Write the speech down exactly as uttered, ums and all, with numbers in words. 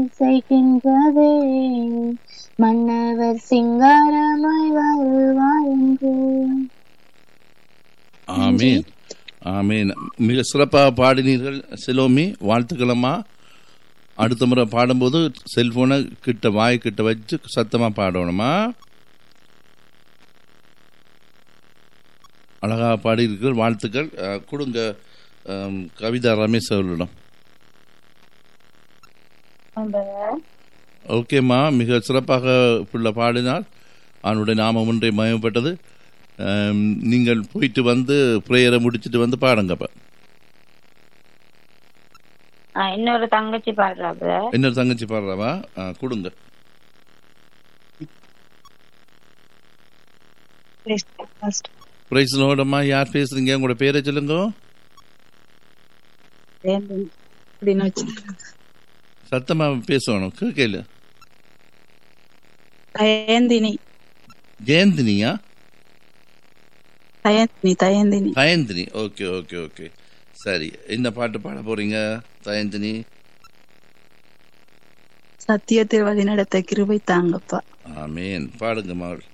செய்கின்றதே மன்னவர் சிங்காரமாய் வருவார் என்று. ஆமீன் ஆமீன். மிக சிறப்பாக பாடினீர்கள் சிலோமி, வாழ்த்துக்களம்மா. அடுத்த முறை பாடும்போது செல்போனை கிட்ட வாய் கிட்ட வச்சு சத்தமா பாடணுமா. அழகாக பாடியிருக்கீர்கள், வாழ்த்துக்கள். அஹ், கொடுங்க அஹ், கவிதா ரமேஷ் அவர்களிடம். ஓகேம்மா, மிக சிறப்பாக பிள்ளை பாடினார். அவனுடைய நாமம் ஒன்றை மயப்பட்டது. நீங்கள் போயிட்டு வந்து பிரேயரை முடிச்சுட்டு வந்து பாடுங்கப்ப. இன்னொரு தங்கச்சி பாடுறாங்க. இன்னொரு தங்கச்சி பாடுறாவா? கொடுங்க. பிரைஸ் லோடம்மா. யார் பேசுறீங்க? உங்களோட பேரை சொல்லுங்க. சத்தமா பேசணும், கேட்கல. Dayanthini. ஜெயந்தினியா? Dayanthini. Dayanthini. Dayanthini. Okay okay okay, சரி. என்ன பாட்டு பாட போறீங்க தயந்தினி? சத்தியத்தில் வழி நடத்த கிருபை தாங்கப்பா. ஆமீன். பாடுங்க மகள்.